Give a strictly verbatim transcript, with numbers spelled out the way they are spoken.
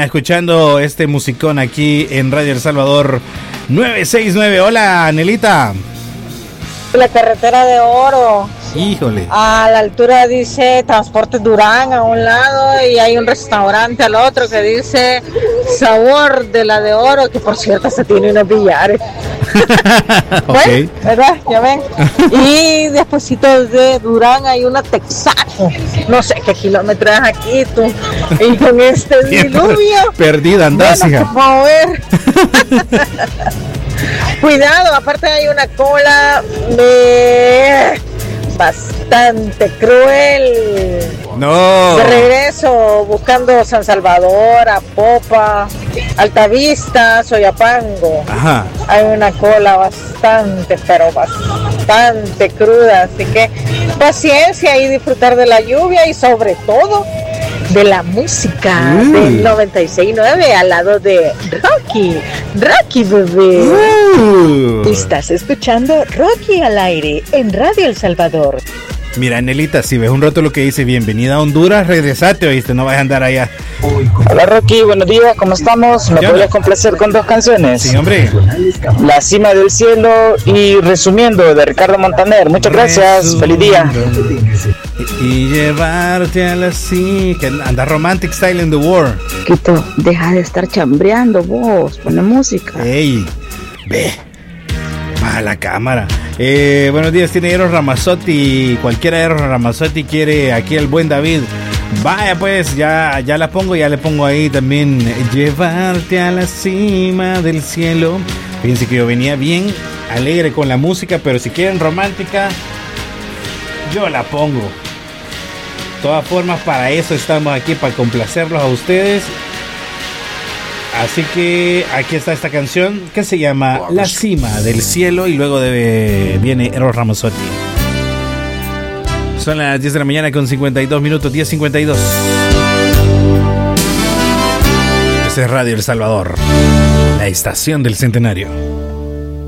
escuchando este musicón aquí en Radio El Salvador nueve sesenta y nueve. Hola, Anelita. La carretera de Oro. Híjole. A la altura dice Transporte Durán a un lado y hay un restaurante al otro que dice Sabor de la de Oro, que por cierto se tiene unos billares. Okay. Bueno, ¿verdad? Ya ven. Y despuesito de Durán hay una Texaco. No sé qué kilómetros es aquí tú. Y con este diluvio. Perdida andás, bueno, hija. Vamos a ver. Cuidado, aparte hay una cola de... bastante cruel. No. De regreso, buscando San Salvador, Apopa, Altavista, Soyapango. Ajá. Hay una cola bastante, pero bastante cruda. Así que paciencia y disfrutar de la lluvia y sobre todo de la música mm. del noventa y seis punto nueve al lado de Rocky. Rocky, bebé. Uh. Estás escuchando Rocky al aire en Radio El Salvador. Mira, Anelita, si ves un rato lo que dice bienvenida a Honduras, regresate, oíste, no vas a andar allá. Hola Rocky, buenos días, ¿cómo estamos? ¿Me podrías complacer con dos canciones? Sí, hombre. La Cima del Cielo y Resumiendo de Ricardo Montaner. Muchas gracias, feliz día. Y, y llevarte a la cima, que anda romantic style in the war. Quito, deja de estar chambreando vos, pone música. Ey, ve, baja la cámara. Eh, buenos días, tiene Eros Ramazzotti. Cualquiera de Eros Ramazzotti quiere aquí el buen David. Vaya pues, ya, ya la pongo, ya le pongo ahí también. Llevarte a la cima del cielo. Fíjense que yo venía bien alegre con la música, pero si quieren romántica, yo la pongo. De todas formas, para eso estamos aquí, para complacerlos a ustedes. Así que aquí está esta canción que se llama La Cima del Cielo y luego de, viene Eros Ramazzotti. Son las diez de la mañana con cincuenta y dos minutos, diez cincuenta y dos. Este es Radio El Salvador, la estación del centenario.